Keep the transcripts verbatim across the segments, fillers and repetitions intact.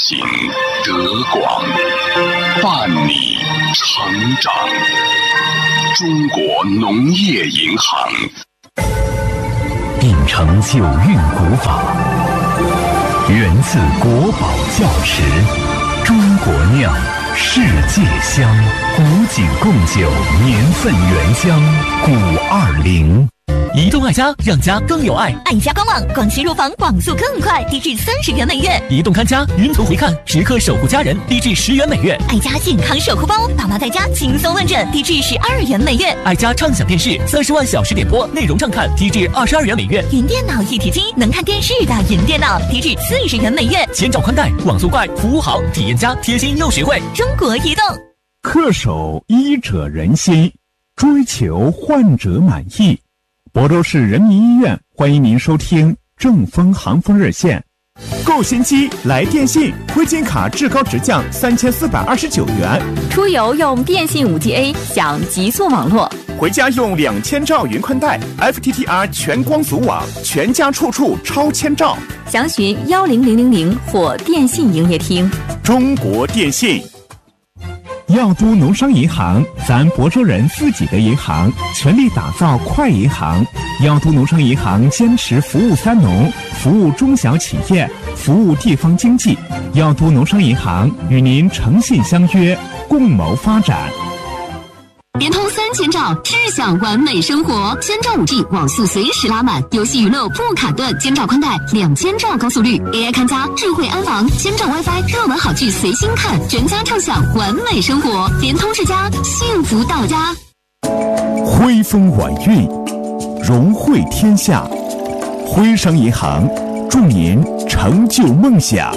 行德广，伴你成长。中国农业银行秉承九韵古法，源自国宝窖池，中国酿，世界香，古井贡酒，年份原香，古二零。 移动爱家，让家更有爱。 爱家官网广西入房网速更快，低至三十元每月。 移动看家，云图回看，时刻守护家人，低至十元每月。 爱家健康守护包，爸妈在家轻松问诊，低至十二元每月。 爱家畅享电视，三十万小时点播，内容畅看，低至二十二元每月。 云电脑一体机，能看电视的云电脑，低至四十元每月。 千兆宽带，网速快，服务好，体验佳，贴心又实惠。 中国移动。 恪守医者仁心，追求患者满意。亳州市人民医院欢迎您收听正风行风热线。购新机来电信，灰金卡至高直降三千四百二十九元。 出游用电信 五 G A 享极速网络， 回家用两千兆云宽带 F T T R 全光组网，全家处处超千兆。 详询幺零零零零或电信营业厅。 中国电信。耀都农商银行，咱亳州人自己的银行，全力打造快银行。耀都农商银行坚持服务三农，服务中小企业，服务地方经济。耀都农商银行与您诚信相约，共谋发展。 联通三千兆，智享完美生活。千兆 五 G 网速随时拉满，游戏娱乐不卡顿。千兆宽带，两千兆高速率 ，A I 看家，智慧安防。千兆 WiFi， 热门好剧随心看，全家畅享完美生活。联通世家，幸福到家。 辉风晚运，荣惠天下。辉商银行，祝您成就梦想。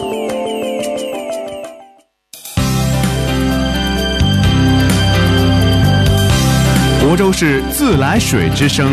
亳州市自来水之声。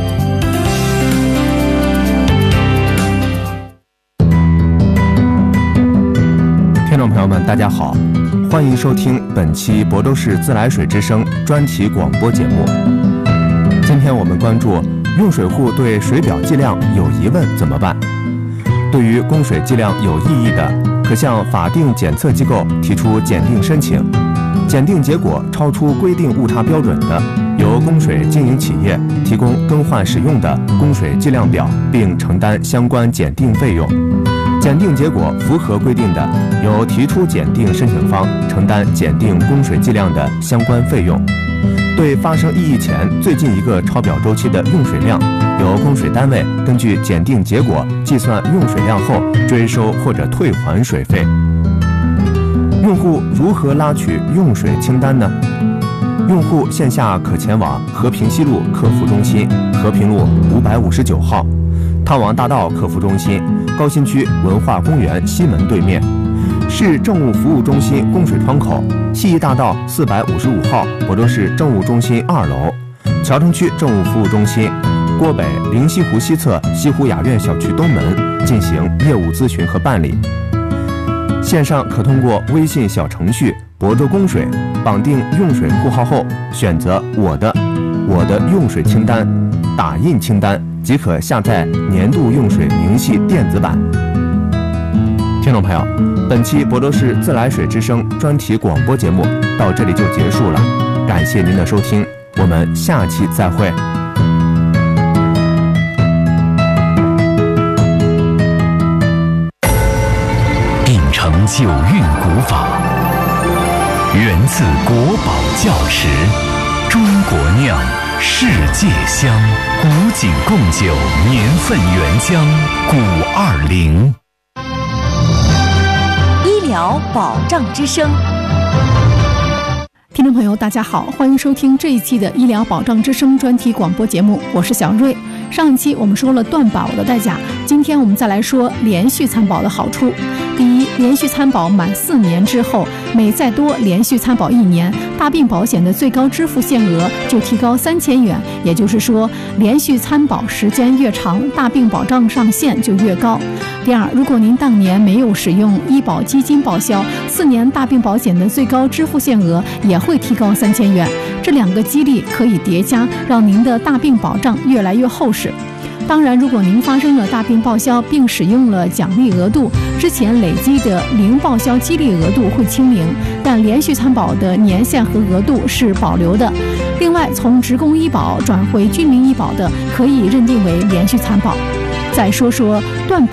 听众朋友们，大家好，欢迎收听本期亳州市自来水之声专题广播节目。今天我们关注用水户对水表计量有疑问怎么办？对于供水计量有异议的，可向法定检测机构提出检定申请。检定结果超出规定误差标准的，由供水经营企业提供更换使用的供水计量表，并承担相关检定费用。检定结果符合规定的，由提出检定申请方承担检定供水计量的相关费用。对发生异议前最近一个超表周期的用水量，由供水单位根据检定结果计算用水量后追收或者退还水费。用户如何拉取用水清单呢？用户线下可前往和平西路客服中心、和平路五百五十九号、汤王大道客服中心、高新区文化公园西门对面、市政务服务中心供水窗口、西义大道四百五十五号亳州市政务中心二楼、桥城区政务服务中心、郭北灵溪湖西侧西湖雅苑小区东门进行业务咨询和办理。线上可通过微信小程序亳州供水绑定用水户号后，选择我的我的用水清单，打印清单即可下载年度用水明细电子版。听众朋友，本期亳州市自来水之声专题广播节目到这里就结束了，感谢您的收听，我们下期再会。 承九韵古法，源自国宝窖池，中国酿，世界香，古井贡酒，年份原香，古二零。 医疗保障之声。 听众朋友大家好，欢迎收听这一期的医疗保障之声专题广播节目，我是小瑞。上一期我们说了断保的代价，今天我们再来说连续参保的好处。第一，连续参保满四年之后，每再多连续参保一年，大病保险的最高支付限额就提高三千元，也就是说，连续参保时间越长，大病保障上限就越高。第二，如果您当年没有使用医保基金报销，四年大病保险的最高支付限额也会提高三千元。这两个激励可以叠加，让您的大病保障越来越厚实。 当然，如果您发生了大病报销并使用了奖励额度，之前累积的零报销激励额度会清零，但连续参保的年限和额度是保留的。另外，从职工医保转回居民医保的，可以认定为连续参保。再说说断保